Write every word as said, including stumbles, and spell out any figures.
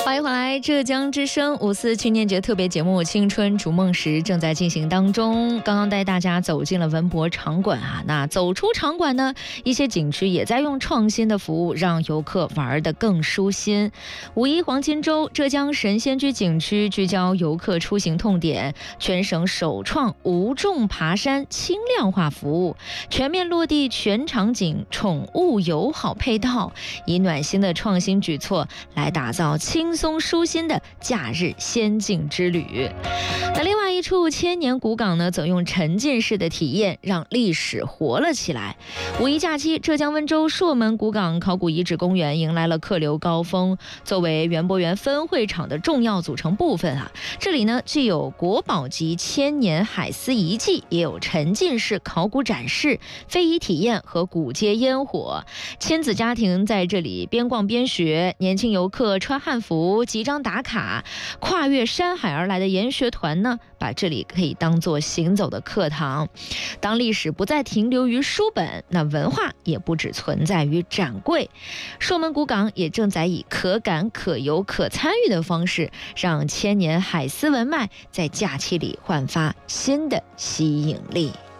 欢迎回来，浙江之声五四青年节特别节目《青春逐梦时》正在进行当中。刚刚带大家走进了文博场馆啊，那走出场馆呢，一些景区也在用创新的服务让游客玩得更舒心。五一黄金周，浙江神仙居景区聚焦游客出行痛点，全省首创无重爬山轻量化服务，全面落地全场景宠物友好配套，以暖心的创新举措来打造轻松舒心的假日仙境之旅。那另外一处千年古港呢，则用沉浸式的体验让历史活了起来。五一假期，浙江温州朔门古港考古遗址公园迎来了客流高峰。作为园博园分会场的重要组成部分啊，这里呢既有国宝级千年海丝遗迹，也有沉浸式考古展示、非遗体验和古街烟火。亲子家庭在这里边逛边学，年轻游客穿汉服集章打卡，跨越山海而来的研学团呢，把这里可以当作行走的课堂。当历史不再停留于书本，那文化也不只存在于展柜。朔门古港也正在以可感、可游、可参与的方式，让千年海丝文脉在假期里焕发新的吸引力。